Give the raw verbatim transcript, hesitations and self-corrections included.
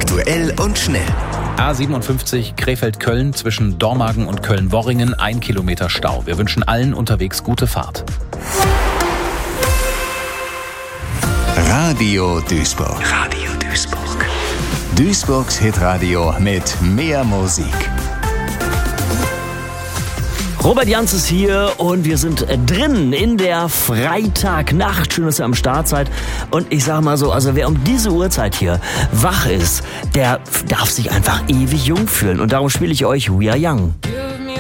Aktuell und schnell. A siebenundfünfzig Krefeld-Köln zwischen Dormagen und Köln-Worringen, ein Kilometer Stau. Wir wünschen allen unterwegs gute Fahrt. Radio Duisburg. Radio Duisburg. Duisburgs Hitradio mit mehr Musik. Robert Janz ist hier und wir sind drin in der Freitagnacht. Schön, dass ihr am Start seid. Und ich sag mal so, also wer um diese Uhrzeit hier wach ist, der darf sich einfach ewig jung fühlen. Und darum spiele ich euch We Are Young.